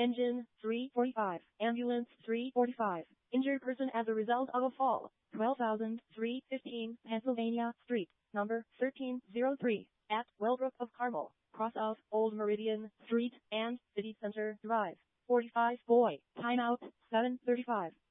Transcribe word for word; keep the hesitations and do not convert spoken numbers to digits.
Engine, three forty-five. Ambulance, three forty-five. Injured person as a result of a fall, twelve thousand three hundred fifteen Pennsylvania Street, number thirteen oh three, at Wellbrook of Carmel, cross of Old Meridian Street and City Center Drive. forty-five boy, timeout, seven thirty-five.